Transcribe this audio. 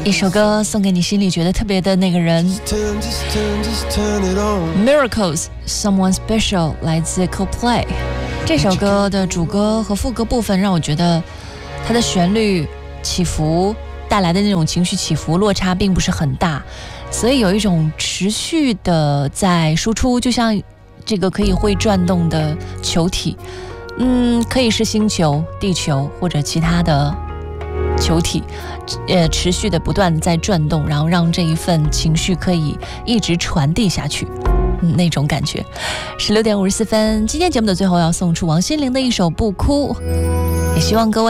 一首歌送给你心里觉得特别的那个人。 Miracles Someone Special 来自 Coldplay。 这首歌的主歌和副歌部分让我觉得它的旋律起伏带来的那种情绪起伏落差并不是很大，所以有一种持续的在输出，就像这个可以会转动的球体，可以是星球、地球或者其他的球体，持续的不断在转动，然后让这一份情绪可以一直传递下去，那种感觉。16点54分，今天节目的最后要送出王心凌的一首《不哭》，也希望各位